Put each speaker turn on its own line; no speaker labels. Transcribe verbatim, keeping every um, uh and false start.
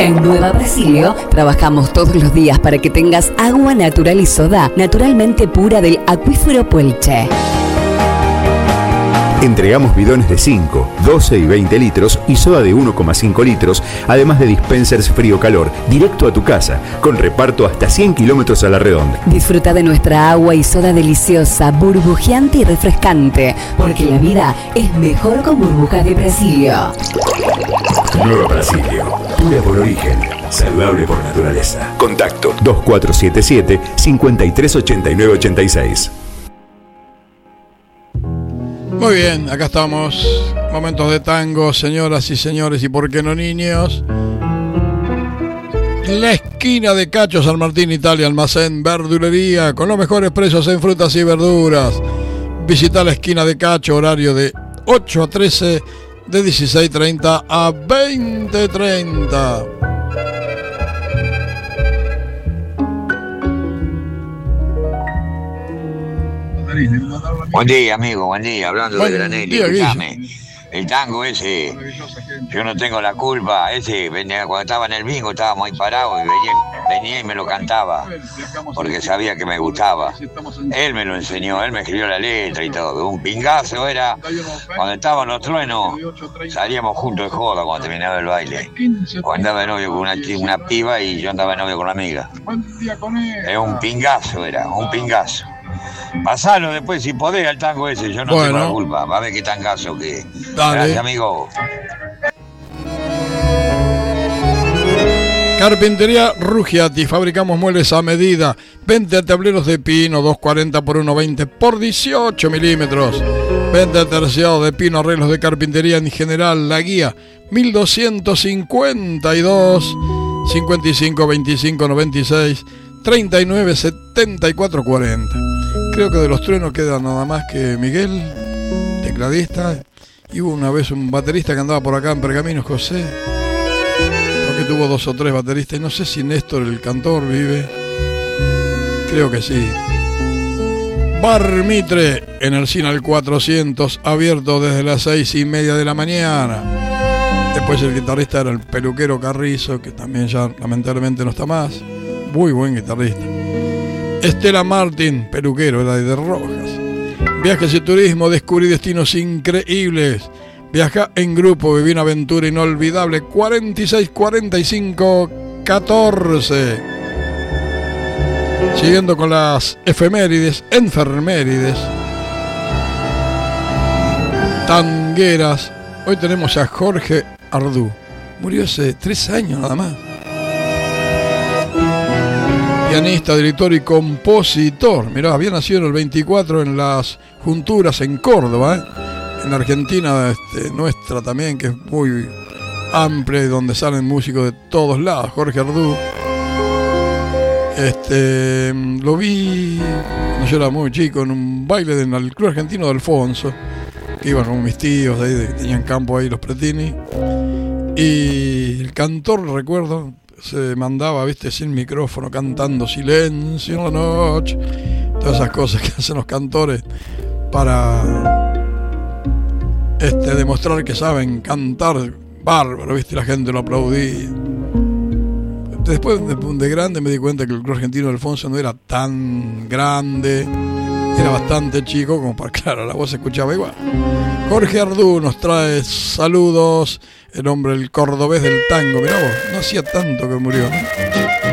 En Nueva Brasilio trabajamos todos los días para que tengas agua natural y soda naturalmente pura del acuífero Puelche.
Entregamos bidones de cinco, doce y veinte litros y soda de uno coma cinco litros, además de dispensers frío-calor, directo a tu casa, con reparto hasta cien kilómetros a la redonda.
Disfruta de nuestra agua y soda deliciosa, burbujeante y refrescante, porque la vida es mejor con burbujas de Brasilio.
Nueva Brasilio, pura por origen, saludable por naturaleza. Contacto dos cuatro siete siete, cinco tres ocho nueve ocho seis.
Muy bien, acá estamos. Momentos de tango, señoras y señores, y por qué no niños. La esquina de Cacho, San Martín, Italia, almacén, verdulería, con los mejores precios en frutas y verduras. Visita la esquina de Cacho, horario de ocho a trece, de dieciséis treinta a veinte treinta.
Buen día, amigo, buen día. Hablando
buen
de Granelli, escuchame. El tango ese, yo no tengo la culpa. Ese, venía, cuando estaba en el bingo, estaba muy parado y venía, venía y me lo cantaba, porque sabía que me gustaba. Él me lo enseñó, él me escribió la letra y todo. Un pingazo era, cuando estaban los truenos, salíamos juntos de joda cuando terminaba el baile. Cuando andaba de novio con una, una piba y yo andaba de novio con una amiga. Era un pingazo, era, un pingazo. Pasalo después si podés al tango ese, yo no bueno. tengo la culpa. Va a ver qué tangazo que. Dale. Gracias, amigo.
Carpintería Ruggiati, fabricamos muebles a medida. Venta de tableros de pino, dos cuarenta por uno veinte por dieciocho milímetros. Venta de terciado de pino, arreglos de carpintería en general. La guía mil doscientos cincuenta y dos, cincuenta y cinco veinticinco noventa y seis, treinta y nueve setenta y cuatro cuarenta. Creo que de los truenos queda nada más que Miguel, tecladista, y hubo una vez un baterista que andaba por acá en Pergaminos, José, porque tuvo dos o tres bateristas, y no sé si Néstor, el cantor, vive, creo que sí. Bar Mitre, en el Cinal cuatrocientos, abierto desde las seis y media de la mañana. Después el guitarrista era el peluquero Carrizo, que también ya lamentablemente no está más, muy buen guitarrista. Estela Martín, peluquero, era de Rojas. Viajes y turismo, descubrí destinos increíbles. Viaja en grupo, viví una aventura inolvidable. cuarenta y seis cuarenta y cinco catorce. Siguiendo con las efemérides, enfermérides, tangueras. Hoy tenemos a Jorge Ardú. Murió hace tres años nada más. Pianista, director y compositor. Mirá, había nacido en el veinticuatro en las Junturas en Córdoba, ¿eh? En Argentina, este, nuestra también, que es muy amplia y donde salen músicos de todos lados. Jorge Ardú. Este, lo vi, no, yo era muy chico, en un baile del Club Argentino de Alfonso, que iban con mis tíos, de ahí, de, tenían campo ahí los Pretini. Y el cantor, recuerdo, se mandaba, viste, sin micrófono, cantando Silencio en la noche, todas esas cosas que hacen los cantores para este, demostrar que saben cantar bárbaro, viste, la gente lo aplaudía. Después de, de grande me di cuenta que el Club Argentino de Alfonso no era tan grande, era bastante chico como para, claro, la voz se escuchaba igual. Jorge Ardú nos trae saludos, el hombre, el cordobés del tango. Mirá vos, no hacía tanto que murió, ¿no?